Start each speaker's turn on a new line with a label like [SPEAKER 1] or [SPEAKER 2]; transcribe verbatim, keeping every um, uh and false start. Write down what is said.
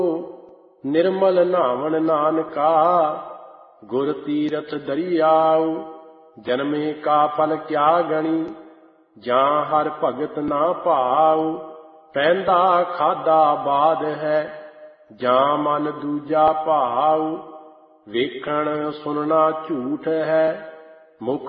[SPEAKER 1] ਨਿਰਮਲ ਨਾਵਣ ਨਾਨਕਾ, ਗੁਰ ਤੀਰਥ ਦਰਿਆਉ। ਜਨਮੇ ਕਾ ਫਲ ਕਿਆ ਗਣੀ, ਜਾਂ ਹਰ ਭਗਤ ਨਾ ਭਾਉ। ਪੈਂਦਾ ਖਾਦਾ ਬਾਦ ਹੈ, ਜਾਂ ਮਨ ਦੂਜਾ ਭਾਉ। ਵੇਖਣ ਸੁਣਨਾ ਝੂਠ ਹੈ, ਮੁਖ